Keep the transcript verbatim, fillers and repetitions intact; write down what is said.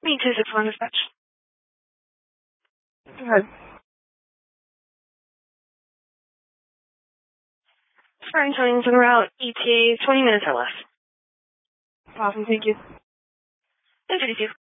Me two six one dispatch. Go ahead. Starting towing to route E T A, twenty minutes or less. Awesome, thank you. And fifty-two.